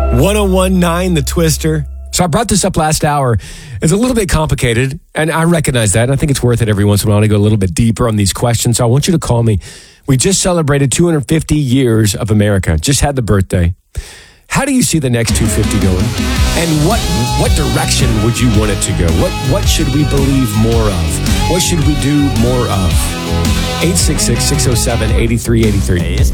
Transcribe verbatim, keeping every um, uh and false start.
ten nineteen The Twister. So I brought this up last hour. It's a little bit complicated, and I recognize that, and I think it's worth it every once in a while to go a little bit deeper on these questions. So I want you to call me. We just celebrated two hundred fifty years of America. Just had the birthday. How do you see the next two hundred fifty going? And what what direction would you want it to go? What what should we believe more of? What should we do more of? eight six six, six oh seven, eight three eight three.